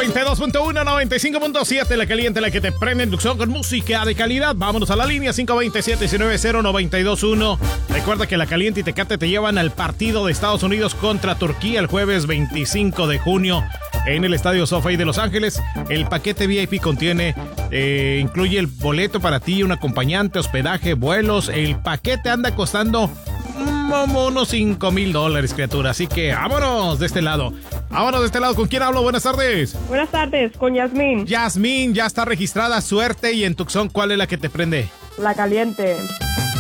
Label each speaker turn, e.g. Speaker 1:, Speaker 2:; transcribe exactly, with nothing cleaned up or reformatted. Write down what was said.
Speaker 1: noventa y dos punto uno, noventa y cinco punto siete, la caliente, la que te prende en Tucson con música de calidad. Vámonos a la línea cinco dos siete, nueve cero, nueve dos uno. Recuerda que la caliente y Tecate te llevan al partido de Estados Unidos contra Turquía el jueves veinticinco de junio en el Estadio SoFi de Los Ángeles. El paquete V I P contiene, eh, incluye el boleto para ti, un acompañante, hospedaje, vuelos. El paquete anda costando como unos cinco mil dólares, criatura. Así que vámonos de este lado. Vámonos de este lado. ¿Con quién hablo? Buenas tardes.
Speaker 2: Buenas tardes, con Yasmín.
Speaker 1: Yasmín, ya está registrada. Suerte. Y en Tucson, ¿cuál es la que te prende?
Speaker 2: La caliente.